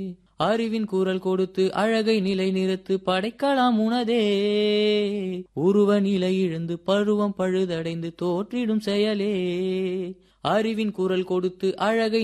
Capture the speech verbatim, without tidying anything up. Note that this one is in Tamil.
அறிவின் குரல் கொடுத்து அழகை நிலை நிறுத்து படைக்கலாம் உனதே. உருவ நிலை இழந்து பருவம் பழுதடைந்து தோற்றிடும் செயலே. அறிவின் குரல் கொடுத்து அழகை